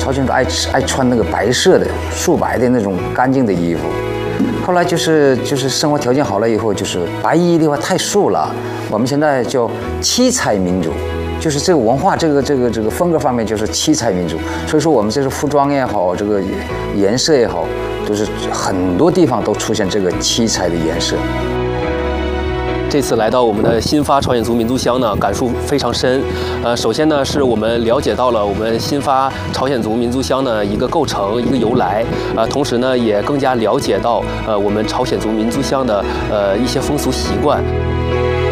朝鲜族爱穿那个白色的素白的那种干净的衣服。后来就是生活条件好了以后，就是白衣的话太素了，我们现在叫七彩民族。就是这个文化，这个风格方面就是七彩民族，所以说我们这是服装也好，这个颜色也好，都是很多地方都出现这个七彩的颜色。 这次来到我们的新发朝鲜族民族乡呢，感触非常深。首先呢，是我们了解到了我们新发朝鲜族民族乡的一个构成、一个由来。同时呢，也更加了解到我们朝鲜族民族乡的一些风俗习惯。